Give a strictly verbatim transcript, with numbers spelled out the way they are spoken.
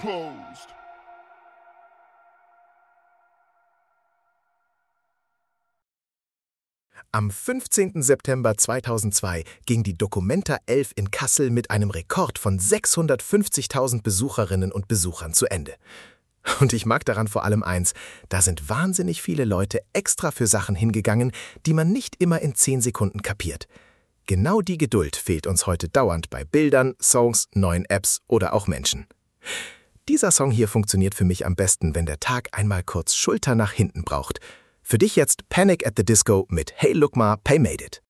closed. Am fünfzehnten September zweitausendzwei ging die Documenta elf in Kassel mit einem Rekord von sechshundertfünfzigtausend Besucherinnen und Besuchern zu Ende. Und ich mag daran vor allem eins: Da sind wahnsinnig viele Leute extra für Sachen hingegangen, die man nicht immer in zehn Sekunden kapiert. Genau die Geduld fehlt uns heute dauernd bei Bildern, Songs, neuen Apps oder auch Menschen. Dieser Song hier funktioniert für mich am besten, wenn der Tag einmal kurz Schulter nach hinten braucht. Für dich jetzt Panic at the Disco mit Hey Look Ma, Pay Made It.